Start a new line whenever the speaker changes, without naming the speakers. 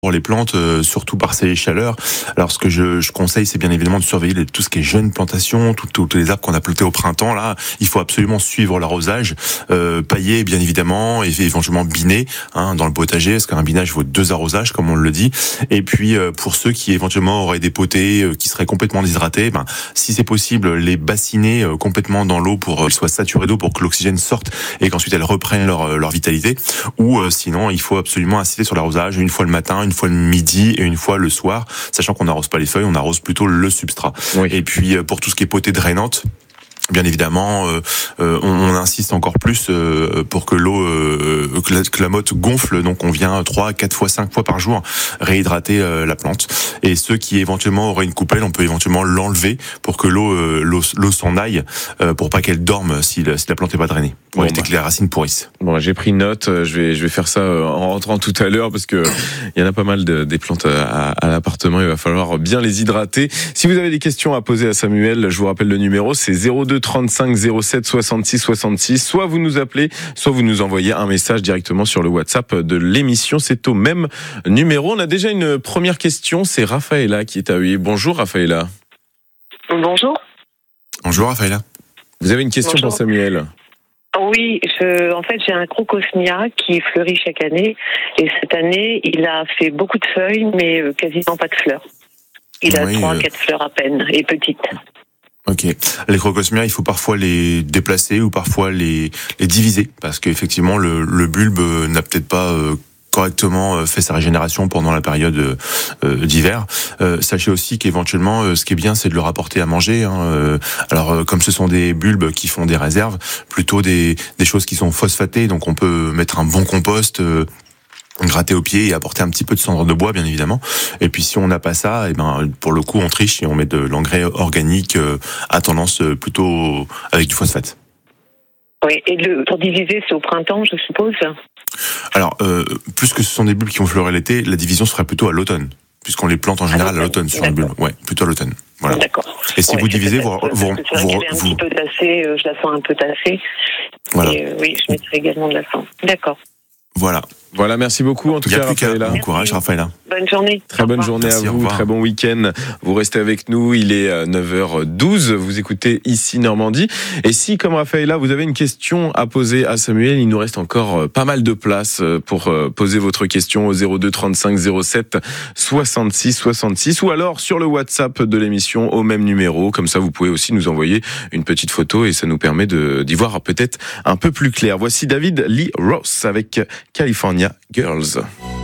pour les plantes, surtout par ces chaleurs. Alors ce que je conseille, c'est bien évidemment de surveiller tout ce qui est jeunes plantations, toutes les arbres qu'on a plantés au printemps. Là, il faut absolument suivre l'arrosage, pailler bien évidemment, et éventuellement biner dans le potager, parce qu'un binage vaut 2 arrosages, comme on le dit. Et puis pour ceux qui éventuellement auraient des potées qui seraient complètement déshydratés, si c'est possible, les bassiner complètement dans l'eau pour qu'elles soient saturées d'eau, pour que l'oxygène sorte et qu'ensuite elles reprennent leur vitalité. Ou sinon, il faut absolument insister sur l'arrosage une fois le matin, une fois le midi et une fois le soir, sachant qu'on n'arrose pas les feuilles, on arrose plutôt le substrat. Oui. Et puis pour tout ce qui est potée drainante, bien évidemment, on insiste encore plus pour que l'eau, que la motte gonfle. Donc on vient 3, 4 fois, 5 fois par jour réhydrater la plante. Et ceux qui éventuellement auraient une coupelle, on peut éventuellement l'enlever pour que l'eau s'en aille, pour pas qu'elle dorme si la plante n'est pas drainée, pour éviter que les racines pourrissent.
Bon, j'ai pris note. Je vais faire ça en rentrant tout à l'heure parce que il y en a pas mal des plantes à l'appartement. Il va falloir bien les hydrater. Si vous avez des questions à poser à Samuel, je vous rappelle le numéro, c'est 02 35 07 66 66. Soit vous nous appelez, soit vous nous envoyez un message directement sur le WhatsApp de l'émission. C'est au même numéro. On a déjà une première question. C'est Raphaëla qui est à Huy. Bonjour Raphaëla.
Bonjour.
Bonjour Raphaëla.
Vous avez une question pour Samuel?
Oui, en fait, j'ai un crocosmia qui fleurit chaque année. Et cette année, il a fait beaucoup de feuilles, mais quasiment pas de fleurs. Il a 3-4 fleurs à peine, et petites.
Ok. Les crocosmias, il faut parfois les déplacer ou parfois les diviser, parce qu'effectivement le bulbe n'a peut-être pas correctement fait sa régénération pendant la période d'hiver. Sachez aussi qu'éventuellement, ce qui est bien, c'est de leur apporter à manger. Alors, comme ce sont des bulbes qui font des réserves, plutôt des choses qui sont phosphatées, donc on peut mettre un bon compost, gratter au pied et apporter un petit peu de cendre de bois, bien évidemment. Et puis si on n'a pas ça, pour le coup on triche et on met de l'engrais organique à tendance plutôt avec du phosphate.
Oui, et pour diviser, c'est au printemps, je suppose.
Alors, plus que ce sont des bulbes qui vont fleurir l'été, la division se ferait plutôt à l'automne, puisqu'on les plante en général à l'automne sur les bulbes. Ouais, plutôt à l'automne. Voilà.
D'accord.
Et si vous divisez, vous
un petit peu tassée, je la sens un peu tassée. Voilà. Et oui, je mettrai également de la cendre. D'accord.
Voilà, merci beaucoup en tout cas Raphaëla.
Bon courage Raphaëla.
Bonne journée.
Très bonne journée à vous, très bon week-end. Vous restez avec nous, il est 9h12, vous écoutez ici Normandie. Et si, comme Raphaëla, vous avez une question à poser à Samuel, il nous reste encore pas mal de place pour poser votre question au 02 35 07 66 66 ou alors sur le WhatsApp de l'émission au même numéro. Comme ça, vous pouvez aussi nous envoyer une petite photo et ça nous permet d'y voir peut-être un peu plus clair. Voici David Lee Roth avec California Girls.